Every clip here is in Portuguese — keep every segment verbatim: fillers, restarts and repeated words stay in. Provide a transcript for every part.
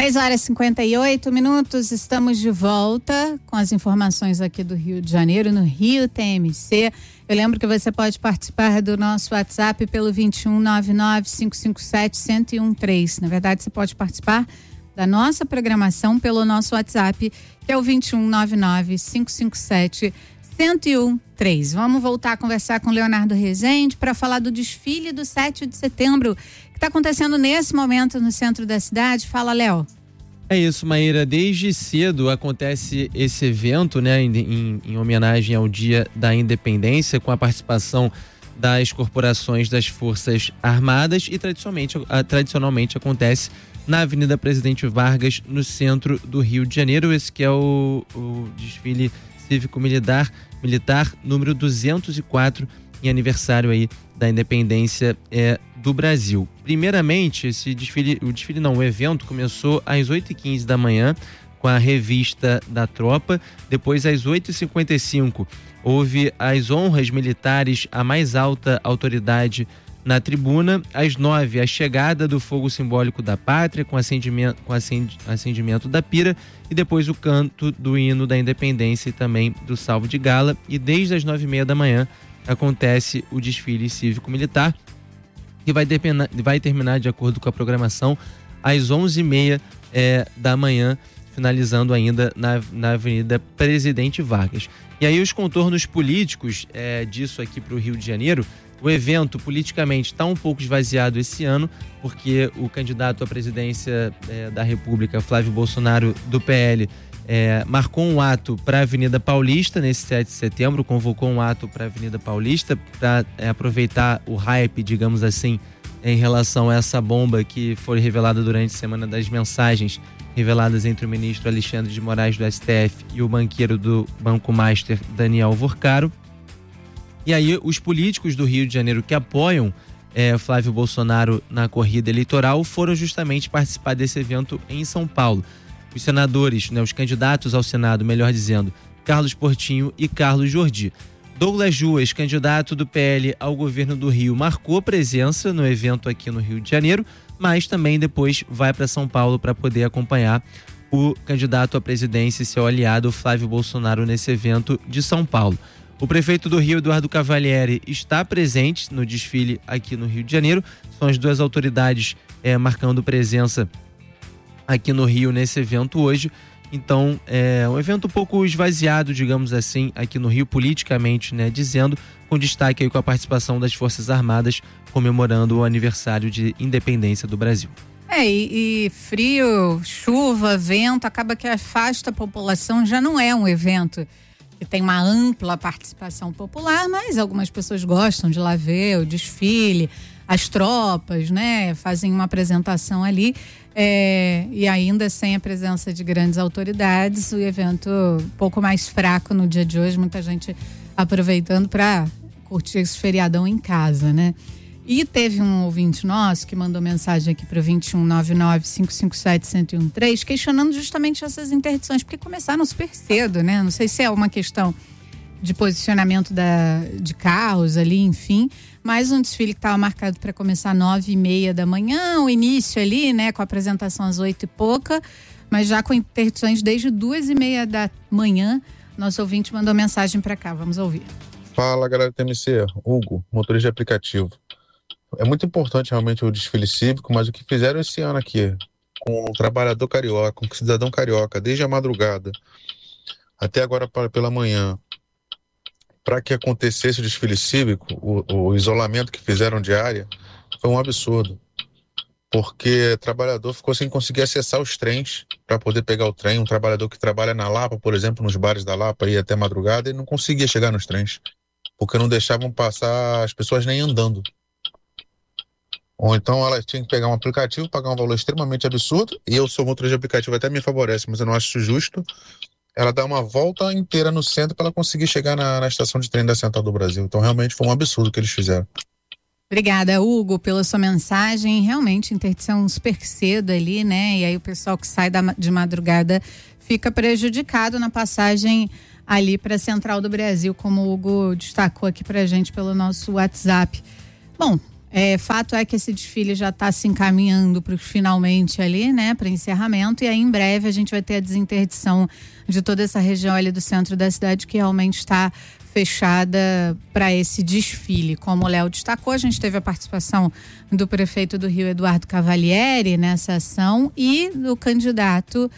dez horas e cinquenta e oito minutos, estamos de volta com as informações aqui do Rio de Janeiro, no Rio T M C. Eu lembro que você pode participar do nosso WhatsApp pelo vinte e um, nove nove, cinco cinco sete, um zero um três. Na verdade, você pode participar da nossa programação pelo nosso WhatsApp, que é o vinte e um, nove nove, cinco cinco sete, um zero um três. Vamos voltar a conversar com o Leonardo Rezende para falar do desfile do sete de setembro, que está acontecendo nesse momento no centro da cidade. Fala, Léo. É isso, Maíra. Desde cedo acontece esse evento, né, em, em, em homenagem ao Dia da Independência, com a participação das corporações das Forças Armadas e tradicionalmente, a, tradicionalmente acontece na Avenida Presidente Vargas, no centro do Rio de Janeiro. Esse que é o, o desfile cívico-militar militar número duzentos e quatro, em aniversário aí da independência é, do Brasil. Primeiramente, esse desfile, o desfile não, o evento começou às oito e quinze da manhã com a revista da tropa. Depois, às oito e cinquenta e cinco, houve as honras militares à mais alta autoridade na tribuna. Às nove, a chegada do fogo simbólico da pátria com acendimento, com acendimento da pira, e depois o canto do hino da independência e também do salvo de gala. E desde as nove e meia da manhã acontece o desfile cívico-militar, que vai, depenar, vai terminar, de acordo com a programação, às onze e meia é, da manhã, finalizando ainda na, na Avenida Presidente Vargas. E aí os contornos políticos é, disso aqui para o Rio de Janeiro. O evento politicamente está um pouco esvaziado esse ano, porque o candidato à presidência é, da República, Flávio Bolsonaro, do P L, é, marcou um ato para a Avenida Paulista nesse sete de setembro, convocou um ato para a Avenida Paulista para é, aproveitar o hype, digamos assim, em relação a essa bomba que foi revelada durante a Semana das Mensagens, reveladas entre o ministro Alexandre de Moraes do S T F e o banqueiro do Banco Master, Daniel Vorcaro. E aí os políticos do Rio de Janeiro que apoiam é, Flávio Bolsonaro na corrida eleitoral foram justamente participar desse evento em São Paulo. Os senadores, né, os candidatos ao Senado, melhor dizendo, Carlos Portinho e Carlos Jordi. Douglas Ruas, candidato do P L ao governo do Rio, marcou presença no evento aqui no Rio de Janeiro, mas também depois vai para São Paulo para poder acompanhar o candidato à presidência e seu aliado Flávio Bolsonaro nesse evento de São Paulo. O prefeito do Rio, Eduardo Cavalieri, está presente no desfile aqui no Rio de Janeiro. São as duas autoridades é, marcando presença aqui no Rio nesse evento hoje. Então, é um evento um pouco esvaziado, digamos assim, aqui no Rio, politicamente, né, dizendo, com destaque aí com a participação das Forças Armadas, comemorando o aniversário de independência do Brasil. É, e, e frio, chuva, vento, acaba que afasta a população, já não é um evento que tem uma ampla participação popular, mas algumas pessoas gostam de lá ver o desfile, as tropas, né, fazem uma apresentação ali, é, e ainda sem a presença de grandes autoridades, o evento um pouco mais fraco no dia de hoje, muita gente aproveitando para curtir esse feriadão em casa, né? E teve um ouvinte nosso que mandou mensagem aqui para o vinte e um, nove nove, cinco cinco sete, um zero um três, questionando justamente essas interdições, porque começaram super cedo, né? Não sei se é uma questão de posicionamento da, de carros ali, enfim, mas um desfile que estava marcado para começar às nove e meia da manhã, o início ali, né, com a apresentação às oito e pouca, mas já com interdições desde duas e meia da manhã. Nosso ouvinte mandou mensagem para cá, vamos ouvir. Fala, galera do T M C, Hugo, motorista de aplicativo. É muito importante realmente o desfile cívico, mas o que fizeram esse ano aqui, com o trabalhador carioca, com o cidadão carioca, desde a madrugada até agora pela manhã, para que acontecesse o desfile cívico, o, o isolamento que fizeram diária, foi um absurdo. Porque o trabalhador ficou sem conseguir acessar os trens para poder pegar o trem. Um trabalhador que trabalha na Lapa, por exemplo, nos bares da Lapa, ia até madrugada e não conseguia chegar nos trens, porque não deixavam passar as pessoas nem andando. Ou então ela tinha que pegar um aplicativo, pagar um valor extremamente absurdo, e eu sou motorista de aplicativo, até me favorece, mas eu não acho isso justo. Ela dá uma volta inteira no centro para ela conseguir chegar na, na estação de trem da Central do Brasil. Então realmente foi um absurdo o que eles fizeram. Obrigada, Hugo, pela sua mensagem. Realmente, interdição super cedo ali, né? E aí o pessoal que sai da, de madrugada fica prejudicado na passagem ali para a Central do Brasil, como o Hugo destacou aqui pra gente pelo nosso WhatsApp. Bom, É, fato é que esse desfile já está se encaminhando para finalmente ali, né, para encerramento, e aí em breve a gente vai ter a desinterdição de toda essa região ali do centro da cidade, que realmente está fechada para esse desfile. Como o Léo destacou, a gente teve a participação do prefeito do Rio, Eduardo Cavalieri, nessa ação, e do candidato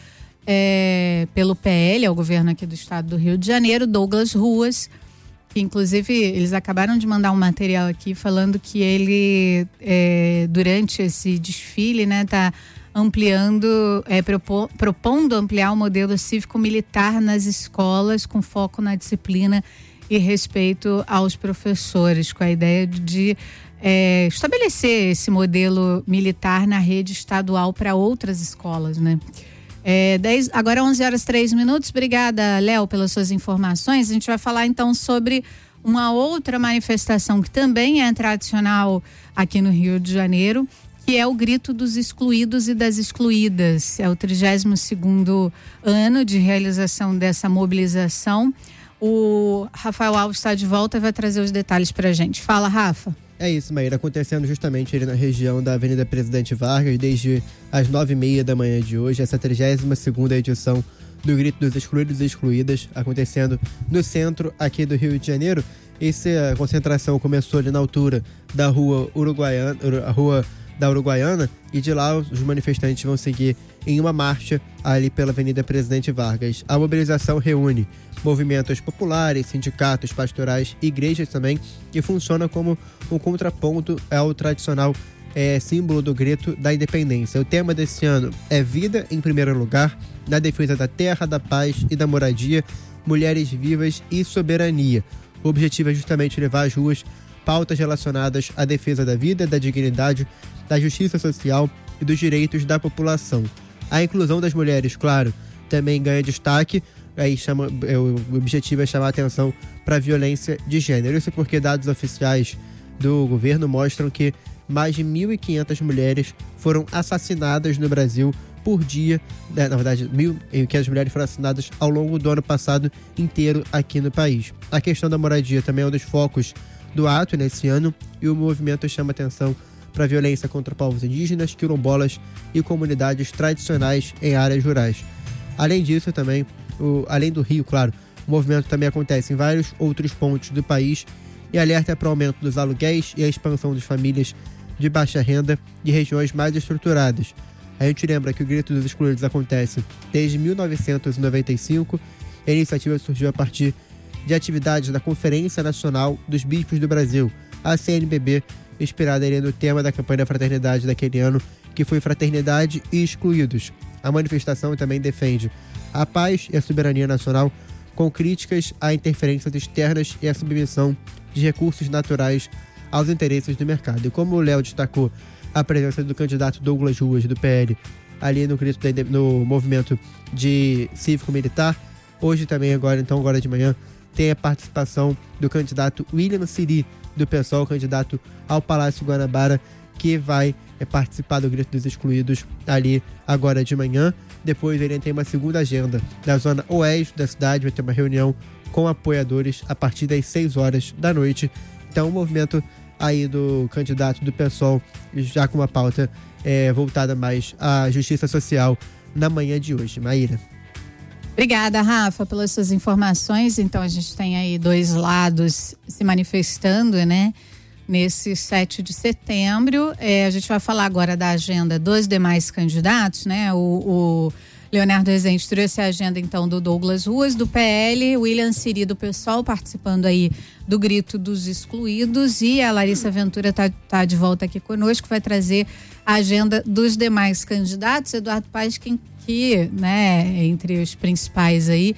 é, pelo P L ao governo aqui do estado do Rio de Janeiro, Douglas Ruas, que inclusive eles acabaram de mandar um material aqui falando que ele, é, durante esse desfile, né, tá ampliando, é, propor, propondo ampliar o modelo cívico-militar nas escolas, com foco na disciplina e respeito aos professores, com a ideia de é, estabelecer esse modelo militar na rede estadual para outras escolas, né? É, dez, agora onze horas e três minutos. Obrigada, Léo, pelas suas informações. A gente vai falar então sobre uma outra manifestação que também é tradicional aqui no Rio de Janeiro, que é o Grito dos Excluídos e das Excluídas. É o trigésimo segundo ano de realização dessa mobilização. O Rafael Alves está de volta e vai trazer os detalhes para a gente. Fala, Rafa. É isso, Maíra, acontecendo justamente ali na região da Avenida Presidente Vargas, desde as nove e meia da manhã de hoje, essa trigésima segunda edição do Grito dos Excluídos e Excluídas, acontecendo no centro aqui do Rio de Janeiro. Essa concentração começou ali na altura da rua Uruguaiana, a rua da Uruguaiana, e de lá os manifestantes vão seguir em uma marcha ali pela Avenida Presidente Vargas. A mobilização reúne movimentos populares, sindicatos, pastorais, igrejas também, que funciona como um contraponto ao tradicional é, símbolo do grito da independência. O tema desse ano é Vida em Primeiro Lugar, na defesa da terra, da paz e da moradia, mulheres vivas e soberania. O objetivo é justamente levar às ruas pautas relacionadas à defesa da vida, da dignidade, da justiça social e dos direitos da população. A inclusão das mulheres, claro, também ganha destaque. Aí chama, é, o objetivo é chamar a atenção para a violência de gênero. Isso porque dados oficiais do governo mostram que mais de mil e quinhentas mulheres foram assassinadas no Brasil por dia. Na verdade, mil e quinhentas mulheres foram assassinadas ao longo do ano passado inteiro aqui no país. A questão da moradia também é um dos focos do ato nesse ano, e o movimento chama atenção para a violência contra povos indígenas, quilombolas e comunidades tradicionais em áreas rurais. Além disso, também, o, além do Rio, claro, o movimento também acontece em vários outros pontos do país e alerta para o aumento dos aluguéis e a expansão das famílias de baixa renda de regiões mais estruturadas. A gente lembra que o Grito dos Excluídos acontece desde mil novecentos e noventa e cinco. A iniciativa surgiu a partir de atividades da Conferência Nacional dos Bispos do Brasil, a C N B B, inspirada ali no tema da campanha da fraternidade daquele ano, que foi Fraternidade e Excluídos. A manifestação também defende a paz e a soberania nacional, com críticas a interferências externas e a submissão de recursos naturais aos interesses do mercado. E como o Léo destacou a presença do candidato Douglas Ruas, do P L, ali no, no movimento de cívico-militar, hoje também, agora, então, agora de manhã, tem a participação do candidato William Siri, do PSOL, candidato ao Palácio Guanabara, que vai é, participar do Grito dos Excluídos ali agora de manhã. Depois ele tem uma segunda agenda na zona oeste da cidade, vai ter uma reunião com apoiadores a partir das seis horas da noite. Então o movimento aí do candidato do PSOL, já com uma pauta é, voltada mais à justiça social na manhã de hoje. Maíra. Obrigada, Rafa, pelas suas informações. Então a gente tem aí dois lados se manifestando, né? Nesse sete de setembro. É, a gente vai falar agora da agenda dos demais candidatos, né? O, o Leonardo Rezende trouxe a agenda, então, do Douglas Ruas, do P L, William Siri, do PSOL, participando aí do Grito dos Excluídos, e a Larissa Ventura está tá de volta aqui conosco, vai trazer a agenda dos demais candidatos. Eduardo Paes, quem que, né, entre os principais aí,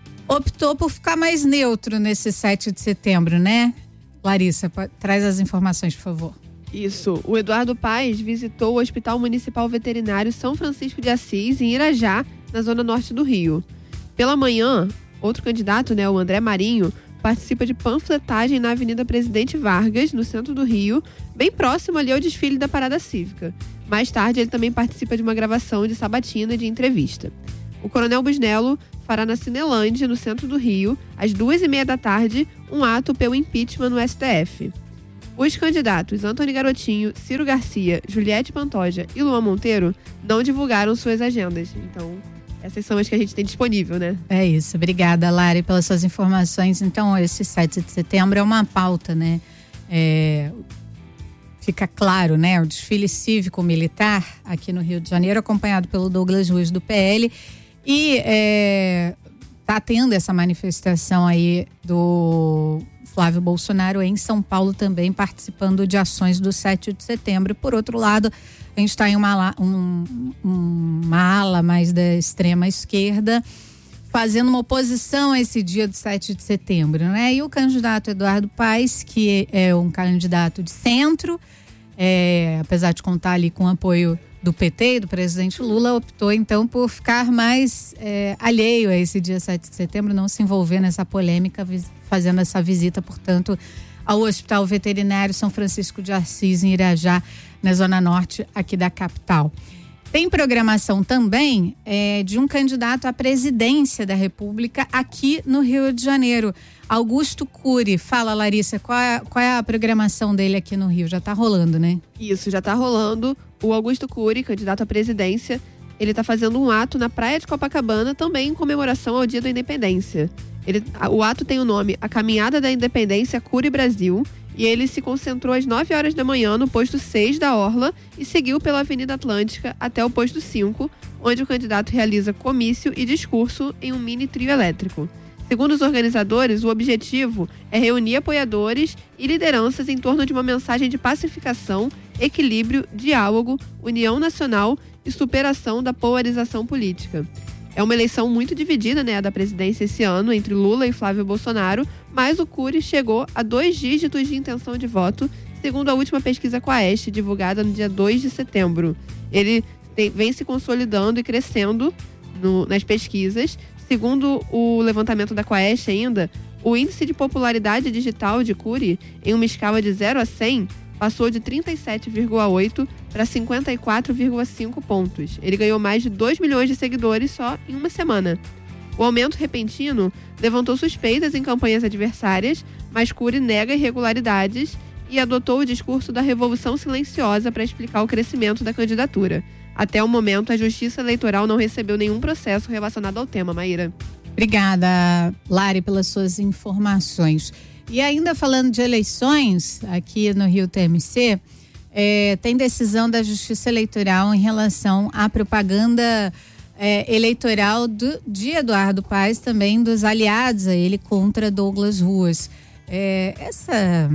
optou por ficar mais neutro nesse sete de setembro, né? Larissa, traz as informações, por favor. Isso. O Eduardo Paes visitou o Hospital Municipal Veterinário São Francisco de Assis, em Irajá, na zona norte do Rio. Pela manhã, outro candidato, né, o André Marinho, participa de panfletagem na Avenida Presidente Vargas, no centro do Rio, bem próximo ali ao desfile da Parada Cívica. Mais tarde, ele também participa de uma gravação de sabatina de entrevista. O Coronel Busnello fará na Cinelândia, no centro do Rio, às duas e meia da tarde, um ato pelo impeachment no S T F. Os candidatos Antony Garotinho, Ciro Garcia, Juliette Pantoja e Luan Monteiro não divulgaram suas agendas. Então, essas são as que a gente tem disponível, né? É isso. Obrigada, Lari, pelas suas informações. Então, esse sete de setembro é uma pauta, né? É... Fica claro, né? O desfile cívico-militar aqui no Rio de Janeiro, acompanhado pelo Douglas Ruas do P L. E é... tá tendo essa manifestação aí do Flávio Bolsonaro em São Paulo também, participando de ações do sete de setembro. Por outro lado, a gente está em uma, um, uma ala mais da extrema esquerda, fazendo uma oposição a esse dia do sete de setembro, né? E o candidato Eduardo Paes, que é um candidato de centro, é, apesar de contar ali com o apoio do P T e do presidente Lula, optou então por ficar mais é, alheio a esse dia sete de setembro, não se envolver nessa polêmica, fazendo essa visita, portanto, ao Hospital Veterinário São Francisco de Assis, em Irajá, na zona norte aqui da capital. Tem programação também é, de um candidato à presidência da República aqui no Rio de Janeiro, Augusto Cury. Fala, Larissa, qual é, qual é a programação dele aqui no Rio? Já tá rolando, né? Isso, já tá rolando. O Augusto Cury, candidato à presidência, ele está fazendo um ato na praia de Copacabana, também em comemoração ao Dia da Independência. Ele, o ato tem o nome A Caminhada da Independência Cury Brasil, e ele se concentrou às nove horas da manhã no posto seis da Orla e seguiu pela Avenida Atlântica até o posto cinco, onde o candidato realiza comício e discurso em um mini trio elétrico. Segundo os organizadores, o objetivo é reunir apoiadores e lideranças em torno de uma mensagem de pacificação, equilíbrio, diálogo, união nacional e superação da polarização política. É uma eleição muito dividida, né, a da presidência esse ano, entre Lula e Flávio Bolsonaro, mas o Cury chegou a dois dígitos de intenção de voto, segundo a última pesquisa Quaest, divulgada no dia dois de setembro. Ele tem, vem se consolidando e crescendo no, nas pesquisas. Segundo o levantamento da Quaest ainda, o índice de popularidade digital de Cury, em uma escala de zero a cem, passou de trinta e sete vírgula oito para cinquenta e quatro vírgula cinco pontos. Ele ganhou mais de dois milhões de seguidores só em uma semana. O aumento repentino levantou suspeitas em campanhas adversárias, mas Cury nega irregularidades e adotou o discurso da revolução silenciosa para explicar o crescimento da candidatura. Até o momento, a Justiça Eleitoral não recebeu nenhum processo relacionado ao tema, Maíra. Obrigada, Lari, pelas suas informações. E ainda falando de eleições, aqui no Rio T M C, é, tem decisão da Justiça Eleitoral em relação à propaganda é, eleitoral do, de Eduardo Paes, também dos aliados a ele contra Douglas Ruas. É, essa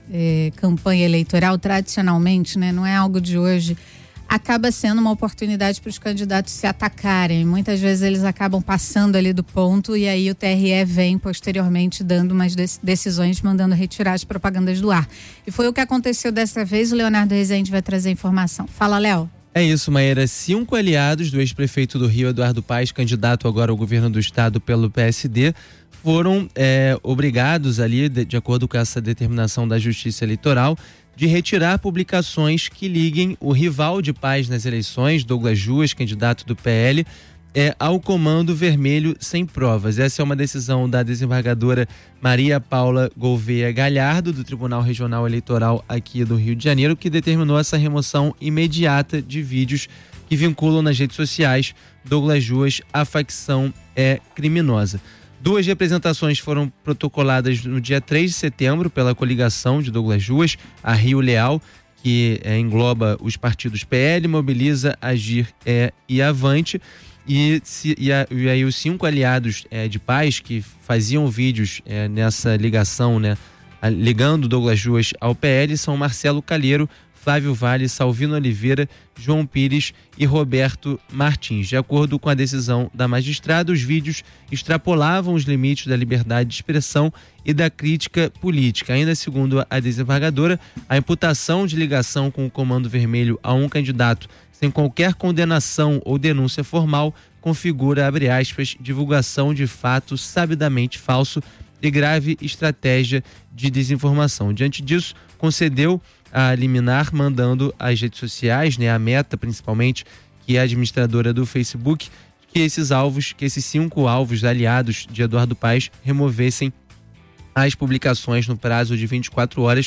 é, campanha eleitoral, tradicionalmente, né, não é algo de hoje, acaba sendo uma oportunidade para os candidatos se atacarem. Muitas vezes eles acabam passando ali do ponto e aí o T R E vem posteriormente dando umas decisões, mandando retirar as propagandas do ar. E foi o que aconteceu dessa vez. O Leonardo Rezende vai trazer a informação. Fala, Léo. É isso, Maíra. Cinco aliados do ex-prefeito do Rio, Eduardo Paes, candidato agora ao governo do estado pelo P S D, foram é, obrigados ali, de, de acordo com essa determinação da Justiça Eleitoral, de retirar publicações que liguem o rival de Paes nas eleições, Douglas Ruas, candidato do P L, é, ao Comando Vermelho sem provas. Essa é uma decisão da desembargadora Maria Paula Gouveia Galhardo, do Tribunal Regional Eleitoral aqui do Rio de Janeiro, que determinou essa remoção imediata de vídeos que vinculam nas redes sociais Douglas Ruas à facção é criminosa. Duas representações foram protocoladas no dia três de setembro pela coligação de Douglas Ruas, a Rio Leal, que é, engloba os partidos P L, Mobiliza, Agir é, e Avante. E, se, e, a, e aí os cinco aliados é, de Paes que faziam vídeos é, nessa ligação, né, ligando Douglas Ruas ao P L, são Marcelo Calheiro, Flávio Vale, Salvino Oliveira, João Pires e Roberto Martins. De acordo com a decisão da magistrada, os vídeos extrapolavam os limites da liberdade de expressão e da crítica política. Ainda segundo a desembargadora, a imputação de ligação com o Comando Vermelho a um candidato sem qualquer condenação ou denúncia formal configura, abre aspas, divulgação de fato sabidamente falso e grave estratégia de desinformação. Diante disso, concedeu a liminar, mandando às redes sociais, né, a Meta principalmente, que é a administradora do Facebook, que esses alvos, que esses cinco alvos aliados de Eduardo Paes removessem as publicações no prazo de vinte e quatro horas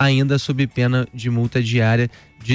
ainda sob pena de multa diária